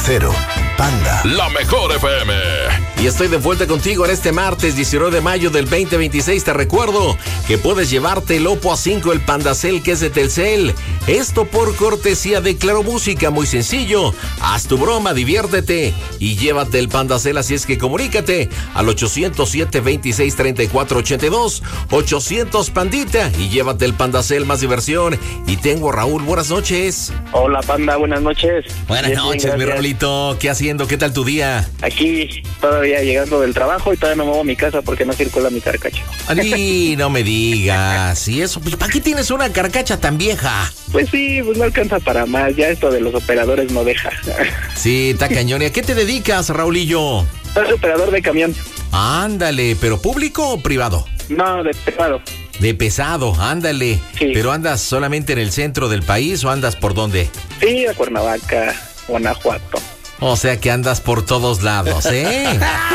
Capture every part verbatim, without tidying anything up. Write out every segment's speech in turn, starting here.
Cero, Panda. La mejor F M. Y estoy de vuelta contigo en este martes diecinueve de mayo del veinte veintiséis. Te recuerdo que puedes llevarte el Oppo A cinco, el Pandacel, que es de Telcel. Esto por cortesía de Claro Música. Muy sencillo. Haz tu broma, diviértete y llévate el Pandacel. Así es que comunícate al ochocientos siete, veintiséis, treinta y cuatro ochenta y dos. ochocientos Pandita y llévate el Pandacel, más diversión. Y tengo a Raúl. Buenas noches. Hola, Panda. Buenas noches. Buenas Bien, noches, bien, mi Raulito. ¿Qué haciendo? ¿Qué tal tu día? Aquí todavía llegando del trabajo y todavía no me muevo a mi casa porque no circula mi carcacha. Ay, no me digas. ¿Y eso? Pues, ¿para qué tienes una carcacha tan vieja? Pues sí, pues no alcanza para más. Ya esto de los operadores no deja. Sí, está cañón. ¿Y a qué te dedicas, Raulillo? Soy operador de camión. Ándale, ¿pero público o privado? No, de pesado. De pesado, ándale. Sí. ¿Pero andas solamente en el centro del país o andas por dónde? Sí, a Cuernavaca, Guanajuato. O sea que andas por todos lados, ¿eh?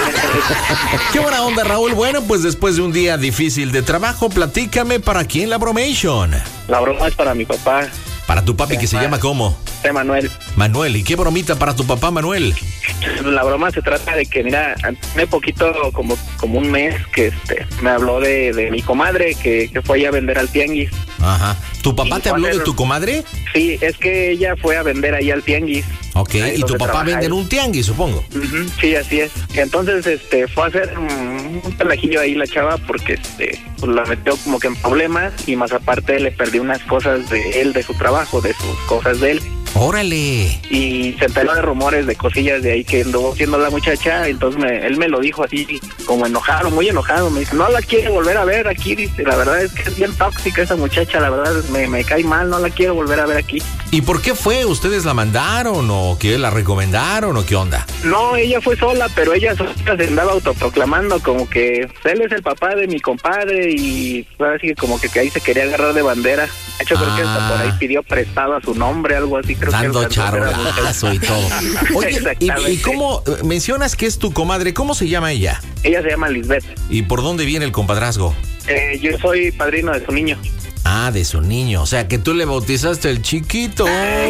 Qué buena onda, Raúl. Bueno, pues después de un día difícil de trabajo, platícame, ¿para quién la bromation? La broma es para mi papá. Para tu papi, que se llama ¿cómo? De Manuel. Manuel. ¿Y qué bromita para tu papá, Manuel? La broma se trata de que, mira, hace poquito, como, como un mes, que este me habló de, de mi comadre que, que fue ahí a vender al tianguis. Ajá. ¿Tu papá Y te habló hacer- de tu comadre? Sí, es que ella fue a vender ahí al tianguis. Ok, Ahí y tu donde papá trabaja vende en él. un tianguis, supongo. Ujú, sí, así es. Entonces, este, fue a hacer un, un pelajillo ahí la chava porque, este, pues la metió como que en problemas y más aparte le perdió unas cosas de él, de su trabajo, de sus cosas de él. Órale. Y se enteró de rumores, de cosillas de ahí que anduvo siendo la muchacha, entonces me- él me lo dijo así, como enojado, muy enojado. Me dice, no la quiero volver a ver aquí, dice, la verdad es que es bien tóxica esa muchacha, la verdad me, me cae mal, no la quiero volver a ver aquí. ¿Y por qué fue? ¿Ustedes la mandaron o que la recomendaron o qué onda? No, ella fue sola, pero ella sola se andaba autoproclamando como que él es el papá de mi compadre y así como que, que ahí se quería agarrar de bandera. De hecho, creo que hasta por ahí pidió prestado a su nombre, algo así. Creo Dando que alcanzó a hacer charolazo y todo. Oye, Exactamente. ¿y, y cómo eh, mencionas que es tu comadre? ¿Cómo se llama ella? Ella se llama Lisbeth. ¿Y por dónde viene el compadrazgo? Eh, yo soy padrino de su niño. Ah, de su niño. O sea, que tú le bautizaste el chiquito.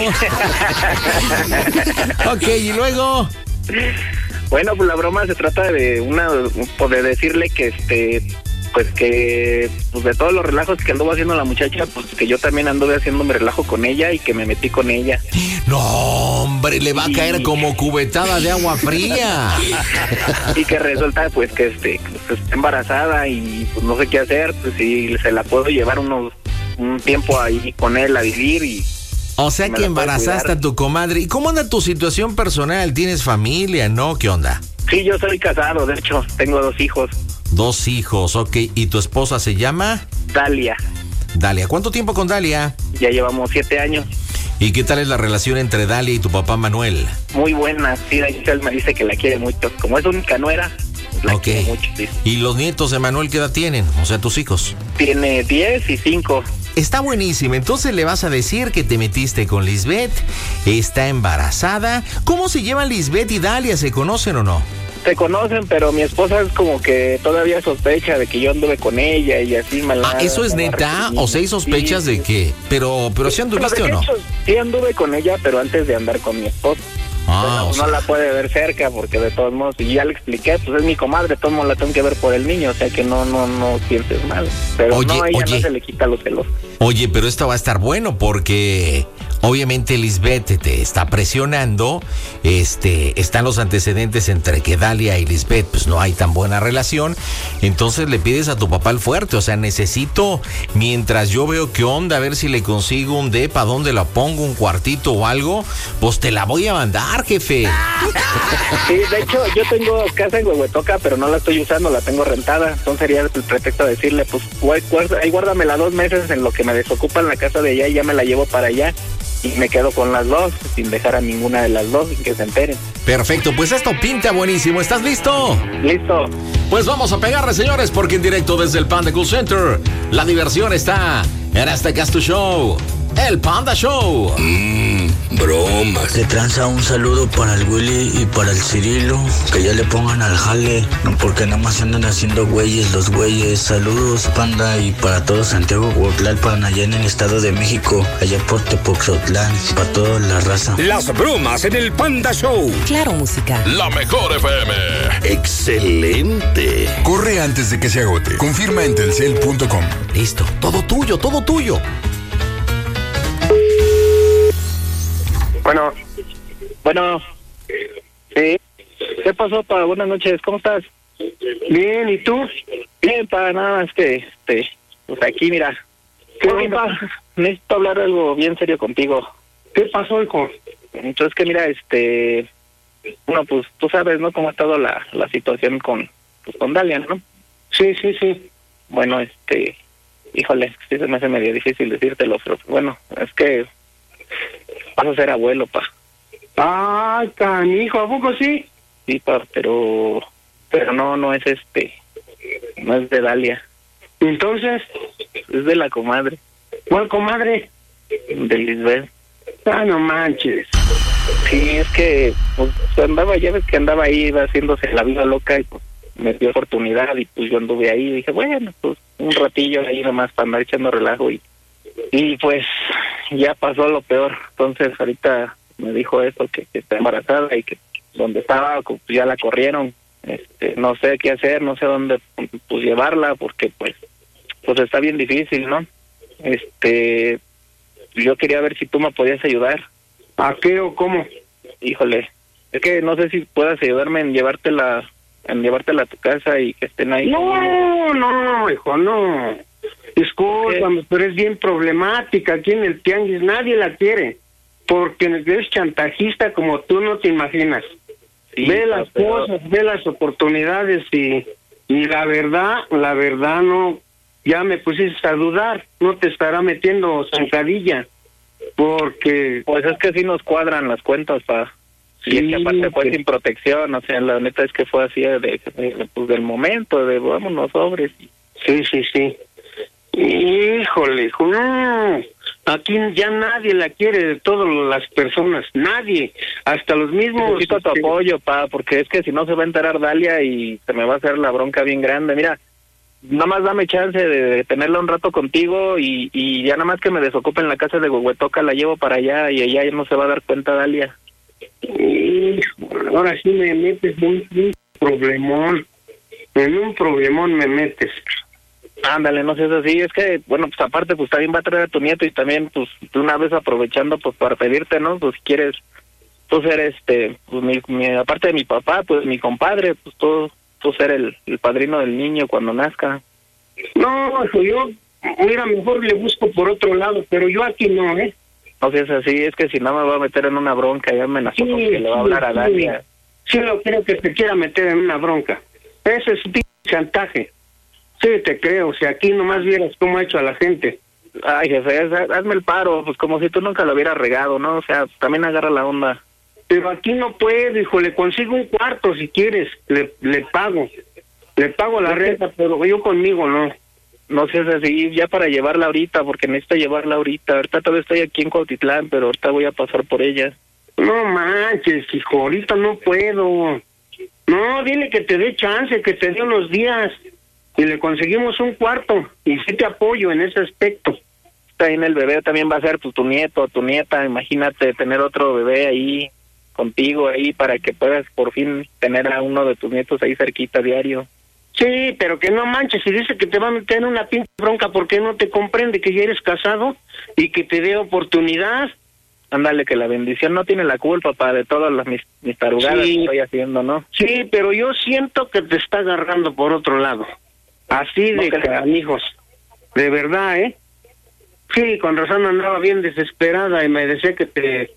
Ok, y luego... Bueno, pues la broma se trata de una, pues de decirle que este, pues que, pues de todos los relajos que anduvo haciendo la muchacha, pues que yo también anduve haciendo mi relajo con ella y que me metí con ella. No, hombre, le va a caer como cubetada de agua fría. Y que resulta pues que este, pues, está embarazada y pues no sé qué hacer, pues si se la puedo llevar unos, un tiempo ahí con él a vivir y... O sea Me que la puede embarazaste cuidar. a tu comadre. ¿Y cómo anda tu situación personal? ¿Tienes familia, no? ¿Qué onda? Sí, yo soy casado, de hecho, tengo dos hijos. Dos hijos, ok. ¿Y tu esposa se llama? Dalia, Dalia. ¿Cuánto tiempo con Dalia? ya llevamos siete años. ¿Y qué tal es la relación entre Dalia y tu papá Manuel? Muy buena, sí, de hecho él me dice que la quiere mucho. Como es única nuera, pues la Ok. quiere mucho, dice. ¿Y los nietos de Manuel qué edad tienen? O sea, tus hijos. Tiene diez y cinco. Está buenísimo. Entonces le vas a decir que te metiste con Lisbeth. Está embarazada. ¿Cómo se llevan Lisbeth y Dalia? ¿Se conocen o no? Se conocen, pero mi esposa es como que todavía sospecha de que yo anduve con ella y así me la... Ah, ¿eso es me la neta? recibí. ¿O seis sospechas Sí, de sí. qué? Pero, pero si anduviste o Bueno, no. de hecho, sí anduve con ella, pero antes de andar con mi esposa. Ah, Pero o no sea. la puede ver cerca porque de todos modos, y ya le expliqué, pues es mi comadre, de todos modos la tengo que ver por el niño, o sea que no, no, no sientes mal. Pero Oye, no, a ella oye. no se le quita los celos. Oye, pero esto va a estar bueno porque obviamente Lisbeth te está presionando. Este, están los antecedentes entre que Dalia y Lisbeth pues no hay tan buena relación. Entonces le pides a tu papá el fuerte, o sea, necesito, mientras yo veo qué onda, a ver si le consigo un depa, dónde la pongo, un cuartito o algo, pues te la voy a mandar, jefe. Sí, de hecho, yo tengo casa en Huehuetoca, pero no la estoy usando, la tengo rentada. Entonces sería el pretexto de decirle, pues, guay, guarda- ahí guárdamela dos meses en lo que me desocupan la casa de allá y ya me la llevo para allá. Y me quedo con las dos, sin dejar a ninguna de las dos, sin que se enteren. Perfecto, pues esto pinta buenísimo. ¿Estás listo? Listo. Pues vamos a pegarle, señores, porque en directo desde el Panda Cool Center, la diversión está en este Casto Show, el Panda Show. Mmm, bromas. De tranza un saludo para el Willy y para el Cirilo, que ya le pongan al jale, no porque nada más andan haciendo güeyes los güeyes. Saludos, Panda, y para todo Santiago Huautlalpan, allá en el Estado de México, allá por Tepoxotlán, para toda la raza. Las bromas en el Panda Show. Claro Música. La mejor F M. Excelente. Corre antes de que se agote. Confirma en telcel punto com. Listo, todo tuyo, todo tuyo. Bueno, bueno, sí. ¿Qué pasó, pa? Buenas noches, ¿cómo estás? Bien, ¿y tú? Bien, pa, nada más que, este, pues aquí, mira. ¿Qué Oye, pa, necesito hablar algo bien serio contigo. ¿Qué pasó, hijo? Entonces, que mira, este, bueno, pues tú sabes, ¿no? Cómo ha estado la, la situación con, pues, con Dalia, ¿no? Sí, sí, sí. Bueno, este, híjole, sí se me hace medio difícil decírtelo, pero bueno, es que vas a ser abuelo, pa. Ay, canijo, ¿a poco sí? Sí, pa, pero, pero no, no es este, no es de Dalia. Entonces, es de la comadre. ¿Cuál comadre? De Lisbeth. Ah, no manches. Sí, es que, pues, andaba, ya ves que andaba ahí, iba haciéndose la vida loca y pues me dio oportunidad y pues yo anduve ahí y dije, bueno, pues un ratillo ahí nomás para andar echando relajo y, y pues ya pasó lo peor. Entonces ahorita me dijo eso, que, que está embarazada y que donde estaba pues ya la corrieron. Este, no sé qué hacer, no sé dónde pues llevarla porque pues pues está bien difícil, ¿no? Este, yo quería ver si tú me podías ayudar. ¿A qué o cómo? Híjole, es que no sé si puedas ayudarme en llevártela en llevártela a tu casa y que estén ahí. No, no, hijo, no. Discúlpame, pero es bien problemática. Aquí en el tianguis nadie la quiere, porque es chantajista como tú no te imaginas. Sí, ve las pero... cosas, ve las oportunidades y, y la verdad, la verdad no, ya me pusiste a dudar, no te estará metiendo zancadilla, porque... Pues es que sí nos cuadran las cuentas, pa. Sí, y es que aparte fue que... sin protección, o sea, la neta es que fue así de, de, de pues del momento, de vámonos sobres. Sí, sí, sí. Híjole, hijo, no. Aquí ya nadie la quiere de todas las personas, nadie, hasta los mismos... Necesito tu apoyo, pa, porque es que si no se va a enterar Dalia y se me va a hacer la bronca bien grande. Mira, nada más dame chance de tenerla un rato contigo y, y ya nada más que me desocupe en la casa de Huehuetoca, la llevo para allá y ella ya no se va a dar cuenta, Dalia. Y ahora sí me metes en un problemón, en un problemón me metes. Ándale, no seas así, es que, bueno, pues aparte, pues también va a traer a tu nieto y también, pues, de una vez aprovechando, pues, para pedirte, ¿no? Pues, si quieres, tú ser, este, pues, mi, mi, aparte de mi papá, pues, mi compadre, pues, tú, tú ser el, el padrino del niño cuando nazca. No, yo, mira, mejor le busco por otro lado, pero yo aquí no, ¿eh? No seas así, es que si no me va a meter en una bronca, ya amenazó sí, con que le va a hablar a Dalia. Sí, lo creo que te quiera meter en una bronca. Ese es un chantaje. Sí, te creo, si aquí nomás vieras cómo ha hecho a la gente. Ay, jefe, hazme el paro, pues como si tú nunca lo hubieras regado, ¿no? O sea, también agarra la onda. Pero aquí no puedo, hijo, le consigo un cuarto si quieres, le, le pago. Le pago la renta, pero yo conmigo no. No seas así, ya para llevarla ahorita, porque necesito llevarla ahorita. Ahorita todavía estoy aquí en Cuautitlán, pero ahorita voy a pasar por ella. No manches, hijo, ahorita no puedo. No, dile que te dé chance, que te dé unos días. Y le conseguimos un cuarto, y sí te apoyo en ese aspecto. También el bebé también va a ser pues, tu nieto, tu nieta, imagínate tener otro bebé ahí contigo ahí para que puedas por fin tener a uno de tus nietos ahí cerquita diario. Sí, pero que no manches, si dice que te va a meter en una pinche bronca, ¿por qué no te comprende que ya eres casado y que te dé oportunidad? Ándale, que la bendición no tiene la culpa, papá, de todas las mis, mis tarugadas sí, que estoy haciendo, ¿no? Sí, pero yo siento que te está agarrando por otro lado. Así de no, canijos, de verdad, ¿eh? Sí, con razón andaba bien desesperada y me decía que te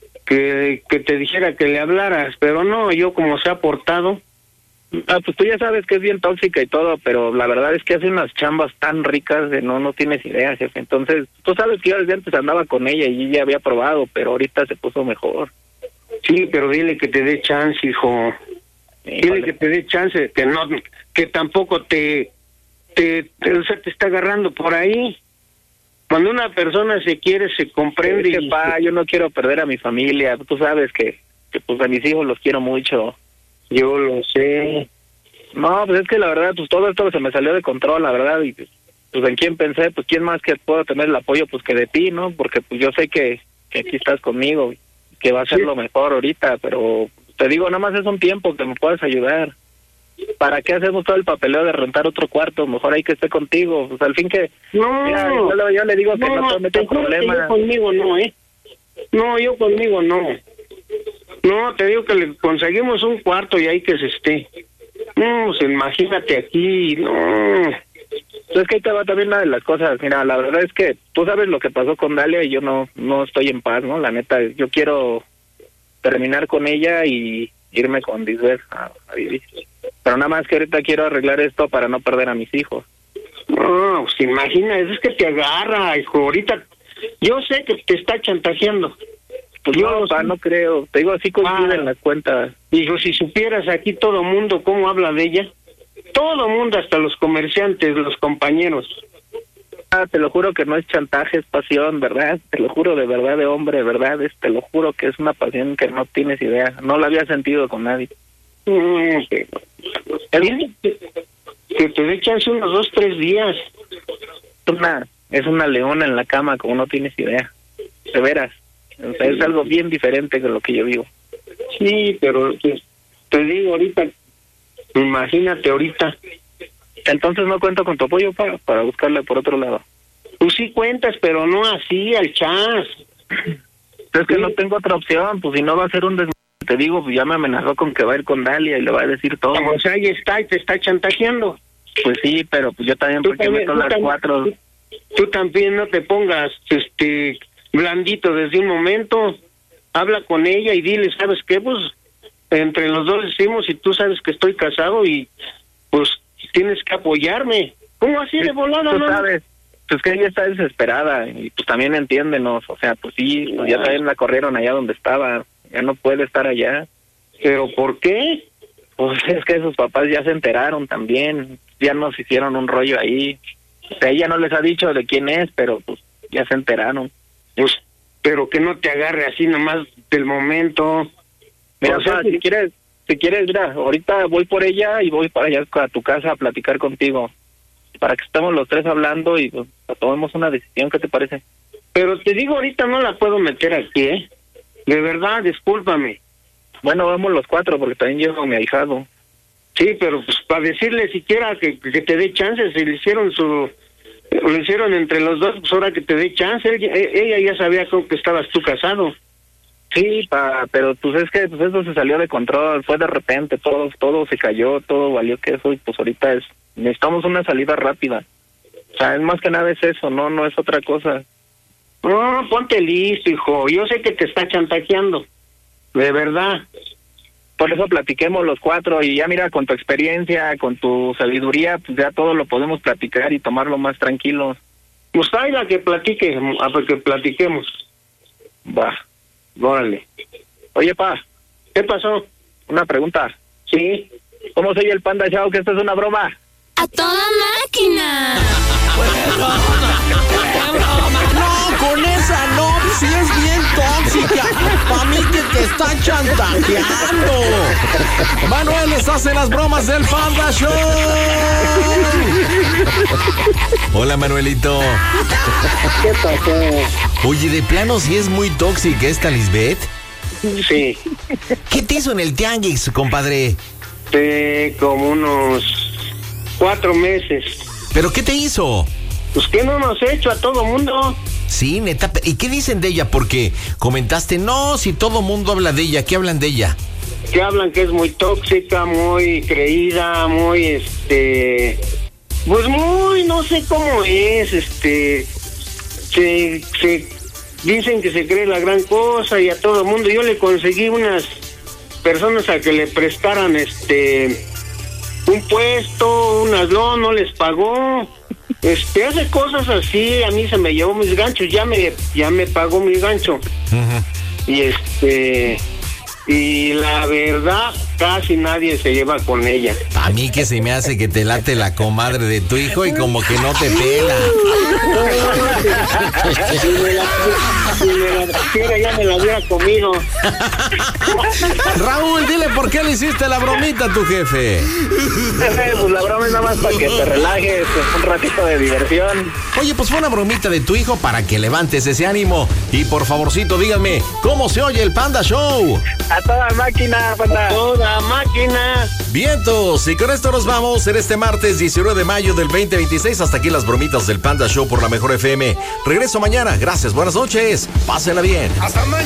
que, que te dijera que le hablaras, pero no, yo como se ha portado. Ah, pues tú ya sabes que es bien tóxica y todo, pero la verdad es que hace unas chambas tan ricas de no, no tienes idea, jefe. Entonces, tú sabes que yo desde antes andaba con ella y ella había probado, pero ahorita se puso mejor. Sí, pero dile que te dé chance, hijo. Sí, dile vale. que te dé chance, que no, que tampoco te... Te, te, o sea, te está agarrando por ahí. Cuando una persona se quiere, se comprende. Es que, y... pa, yo no quiero perder a mi familia. Tú sabes que, que pues a mis hijos los quiero mucho. Yo lo sé. No, pues es que la verdad, pues todo esto se me salió de control, la verdad, y pues en quién pensé, pues quién más que puedo tener el apoyo, pues que de ti, ¿no? Porque pues yo sé que, que aquí estás conmigo, que va a ser sí. lo mejor ahorita, pero te digo, nada más es un tiempo que me puedes ayudar. ¿Para qué hacemos todo el papeleo de rentar otro cuarto? Mejor hay que esté contigo. Pues al fin que... No, mira, yo, yo le digo que no, no te metas en problemas. Yo conmigo no, ¿eh? No, yo conmigo no. No, te digo que le conseguimos un cuarto y hay que se esté. No, pues imagínate aquí, no. Es que ahí te va también una de las cosas. Mira, la verdad es que tú sabes lo que pasó con Dalia y yo no, no estoy en paz, ¿no? La neta, yo quiero terminar con ella y irme con Lisbeth a, a vivir. Pero nada más que ahorita quiero arreglar esto para no perder a mis hijos. No, pues imagina, es que te agarra, hijo. Ahorita, yo sé que te está chantajeando. Pues yo, no, pa, no creo. Te digo, así coinciden ah, las cuentas. Hijo, si supieras aquí todo mundo cómo habla de ella. Todo mundo, hasta los comerciantes, los compañeros. Ah, te lo juro que no es chantaje, es pasión, ¿verdad? Te lo juro de verdad, de hombre, ¿verdad? Es, te lo juro que es una pasión que no tienes idea. No la había sentido con nadie. Mm, que, que, que te dé chance unos dos, tres días. Una, es una leona en la cama, como no tienes idea. De veras. O sea, es algo bien diferente de lo que yo vivo. Sí, pero te, te digo ahorita, imagínate ahorita. Entonces no cuento con tu apoyo para, para buscarle por otro lado. Tú sí cuentas, pero no así, al chas. Es que sí. No tengo otra opción, pues si no va a ser un des... Te digo, pues ya me amenazó con que va a ir con Dalia y le va a decir todo. O sea, ahí está y te está chantajeando. Pues sí, pero pues yo también, porque meto las también, cuatro. Tú, tú también no te pongas este blandito desde un momento. Habla con ella y dile, ¿sabes qué? Pues entre los dos decimos y tú sabes que estoy casado y pues tienes que apoyarme. ¿Cómo así de volada? Tú no? sabes, pues que ella está desesperada y pues también entiéndenos. O sea, pues sí, pues ya también la corrieron allá donde estaba. Ya no puede estar allá. ¿Pero por qué? Pues es que sus papás ya se enteraron también. Ya nos hicieron un rollo ahí. O sea, ella no les ha dicho de quién es, pero pues ya se enteraron. Pues, pero que no te agarre así nomás del momento. Mira, o sea, si quieres, si quieres, mira, ahorita voy por ella y voy para allá a tu casa a platicar contigo. Para que estemos los tres hablando y pues, tomemos una decisión. ¿Qué te parece? Pero te digo, ahorita no la puedo meter aquí, ¿eh? De verdad, discúlpame. Bueno, vamos los cuatro, porque también llevo a mi ahijado. Sí, pero pues para decirle siquiera que, que te dé chance, si le hicieron su... Lo hicieron entre los dos, pues ahora que te dé chance. Ella, ella ya sabía con que estabas tú casado. Sí, pa, pero pues es que pues eso se salió de control, fue de repente, todo todo se cayó, todo valió que eso, y pues ahorita es... Necesitamos una salida rápida. O sea, es más que nada es eso, no, no es otra cosa. No, ponte listo, hijo. Yo sé que te está chantajeando. De verdad. Por eso platiquemos los cuatro y ya mira, con tu experiencia, con tu sabiduría, pues ya todo lo podemos platicar y tomarlo más tranquilo. Pues traiga que platique, a que platiquemos. Va. Órale. Oye, pa. ¿Qué pasó? Una pregunta. Sí. ¿Cómo soy el Panda Show? Que esto es una broma. ¡A toda máquina! No, con esa no, si es bien tóxica. Pa' mí que te está chantajeando. Manuel les hace las bromas del Panda Show. Hola, Manuelito. ¿Qué pasó? Oye, de plano sí es muy tóxica esta Lisbeth. Sí. ¿Qué te hizo en el tianguis, compadre? De como unos cuatro meses. ¿Pero qué te hizo? Pues que no nos he hecho a todo mundo. Sí, neta. ¿Y qué dicen de ella? Porque comentaste, no, si todo mundo habla de ella, ¿qué hablan de ella? Que hablan que es muy tóxica, muy creída, muy, este... Pues muy, no sé cómo es, este... Se, se dicen que se cree la gran cosa y a todo mundo. Yo le conseguí unas personas a que le prestaran, este... un puesto, unas lonas, no les pagó. Este, hace cosas así, a mí se me llevó mis ganchos, ya me, ya me pagó mi gancho. Uh-huh. Y este, y la verdad, casi nadie se lleva con ella. A mí que se me hace que te late la comadre de tu hijo y como que no te pela. Si me la, si me la quisiera, ya me la hubiera comido. Raúl, dile por qué le hiciste la bromita a tu jefe. Pues la broma es nada más para que te relajes, un ratito de diversión. Oye, pues fue una bromita de tu hijo para que levantes ese ánimo. Y por favorcito, díganme, ¿cómo se oye el Panda Show? A toda máquina, Panda. A toda máquina. Vientos, y con esto nos vamos en este martes diecinueve de mayo del veinte veintiséis. Hasta aquí las bromitas del Panda Show por la Mejor F M. Regreso mañana. Gracias, buenas noches. Pásenla bien. Hasta mañana.